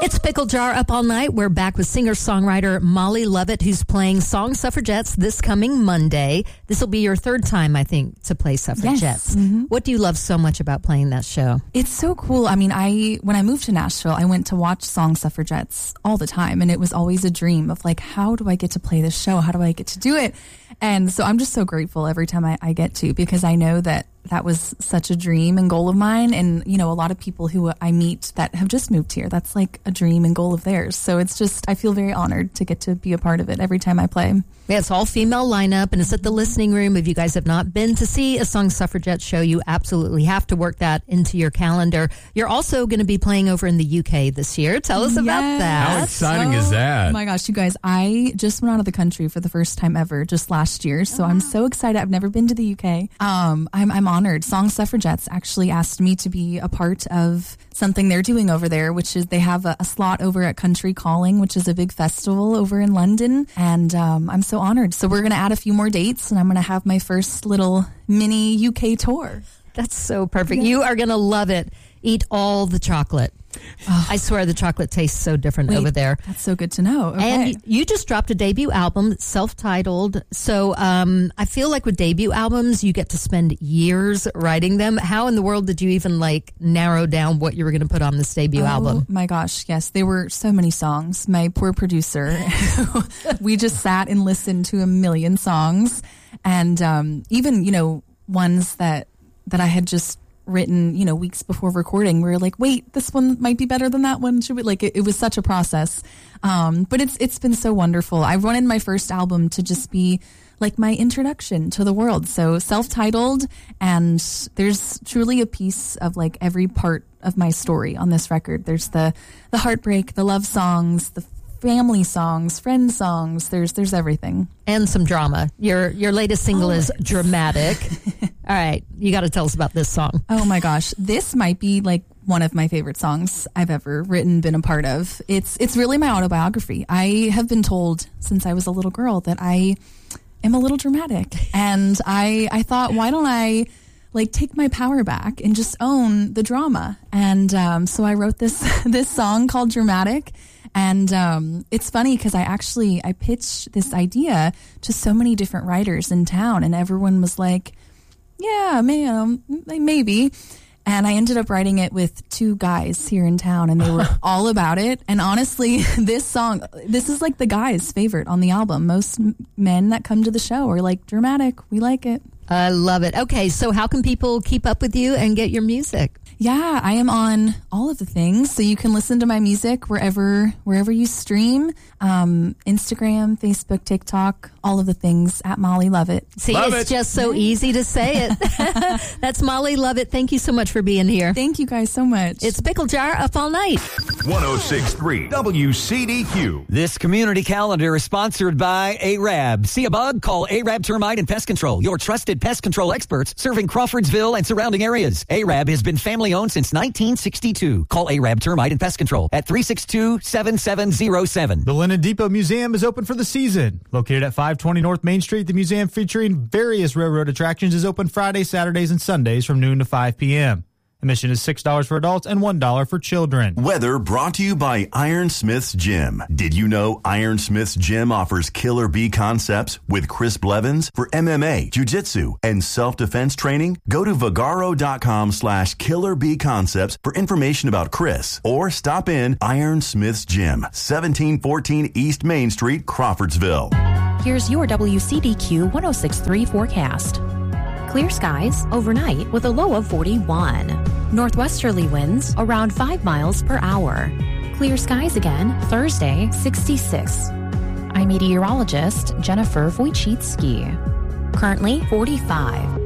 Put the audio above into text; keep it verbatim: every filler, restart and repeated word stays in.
It's Pickle Jar Up All Night. We're back with singer-songwriter Molly Lovett, who's playing Song Suffragettes this coming Monday. This will be your third time, I think, to play Suffragettes. Yes. Mm-hmm. What do you love so much about playing that show? It's so cool. I mean, I when I moved to Nashville, I went to watch Song Suffragettes all the time, and it was always a dream of like, how do I get to play this show? How do I get to do it? And so I'm just so grateful every time I, I get to, because I know that that was such a dream and goal of mine. And, you know, a lot of people who I meet that have just moved here, that's like a dream and goal of theirs. So it's just, I feel very honored to get to be a part of it every time I play. Yeah, it's all female lineup, and it's at the Listening Room. If you guys have not been to see a Song Suffragette show, you absolutely have to work that into your calendar. You're also going to be playing over in the U K this year. Tell us yes. about that. How exciting oh, is that? Oh my gosh, you guys, I just went out of the country for the first time ever just last year. So oh, wow. I'm so excited. I've never been to the U K. Um, I'm, I'm honored. Song Suffragettes actually asked me to be a part of something they're doing over there, which is they have a, a slot over at Country Calling, which is a big festival over in London. And um, I'm so honored. So we're going to add a few more dates, and I'm going to have my first little mini U K tour. That's so perfect. Yeah. You are going to love it. Eat all the chocolate. Oh. I swear the chocolate tastes so different Wait, over there. That's so good to know. Okay. And you just dropped a debut album, self-titled. So um, I feel like with debut albums, you get to spend years writing them. How in the world did you even like narrow down what you were going to put on this debut oh, album? My gosh, yes. There were so many songs. My poor producer, we just sat and listened to a million songs. And um, even, you know, ones that that I had just written, you know, weeks before recording. We were like, wait, this one might be better than that one. Should we? Like, it, it was such a process. Um, but it's it's been so wonderful. I wanted my first album to just be like my introduction to the world. So self-titled, and there's truly a piece of like every part of my story on this record. There's the the heartbreak, the love songs, the family songs, friend songs. There's there's everything. And some drama. Your your latest single Always. is Dramatic. All right, you got to tell us about this song. Oh my gosh, this might be like one of my favorite songs I've ever written, been a part of. It's it's really my autobiography. I have been told since I was a little girl that I am a little dramatic, and I I thought, why don't I like take my power back and just own the drama? And um, so I wrote this this song called Dramatic. And um, it's funny because I actually, I pitched this idea to so many different writers in town, and everyone was like, yeah, may, um, maybe. And I ended up writing it with two guys here in town, and they were all about it. And honestly, this song, this is like the guys' favorite on the album. Most men that come to the show are like, dramatic, we like it. I love it. Okay, so how can people keep up with you and get your music? Yeah, I am on all of the things, so you can listen to my music wherever wherever you stream. Um, Instagram, Facebook, TikTok, all of the things at Molly Lovett. See, Love it's it. just so easy to say it. That's Molly Lovett. Thank you so much for being here. Thank you guys so much. It's Pickle Jar Up All Night. one oh six point three W C D Q. This community calendar is sponsored by A R A B. See a bug? Call A R A B Termite and Pest Control, your trusted pest control experts serving Crawfordsville and surrounding areas. A R A B has been family-owned since nineteen sixty-two. Call A R A B Termite and Pest Control at three six two, seven seven zero seven. The Linen Depot Museum is open for the season. Located at five twenty North Main Street, the museum featuring various railroad attractions is open Fridays, Saturdays, and Sundays from noon to five p.m. Admission is six dollars for adults and one dollar for children. Weather brought to you by Ironsmith's Gym. Did you know Ironsmith's Gym offers Killer Bee concepts with Chris Blevins for M M A, jiu-jitsu, and self-defense training? Go to Vagaro.com slash Killer Bee Concepts for information about Chris, or stop in Ironsmith's Gym, seventeen fourteen East Main Street, Crawfordsville. Here's your W C D Q one oh six point three forecast. Clear skies overnight with a low of forty-one. Northwesterly winds around five miles per hour. Clear skies again Thursday, sixty-six. I'm meteorologist Jennifer Wojcicki. Currently forty-five.